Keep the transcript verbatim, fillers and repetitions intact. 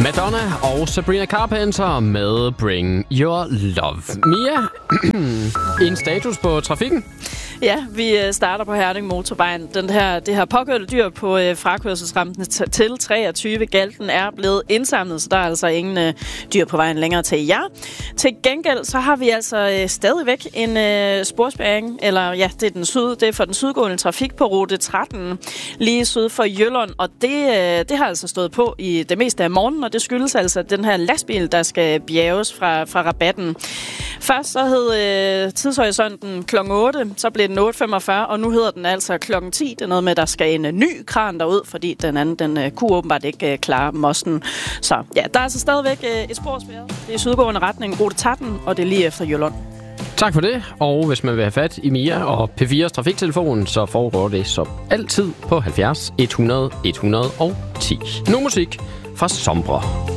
Madonna og Sabrina Carpenter med Bring Your Love. Mia, en status på trafikken? Ja, vi starter på Herning Motorvejen. Den her, det her påkørte dyr på øh, frakørselsrampen til treogtyve Galten er blevet indsamlet, så der er altså ingen øh, dyr på vejen længere til jer. Til gengæld så har vi altså øh, stadigvæk en øh, sporspærring, eller ja, det er, den syd, det er for den sydgående trafik på rute tretten, lige syd for Jylland, og det, øh, det har altså stået på i det meste af morgenen, og det skyldes altså den her lastbil, der skal bjerges fra, fra rabatten. Først så hed øh, tidshorisonten klokken otte, så blev den otte femogfyrre, og nu hedder den altså klokken ti. Det er noget med, at der skal en ny kran derud, fordi den anden, den øh, kunne åbenbart ikke øh, klare mosten. Så ja, der er altså stadigvæk øh, et spor spærret. Det er i sydgående retning, rute tretten, og det er lige efter Jylland. Tak for det, og hvis man vil have fat i Mia og P fire's trafiktelefon, så foregår det som altid på halvfjerds hundrede et hundrede og ti. Nu musik fra Sombre.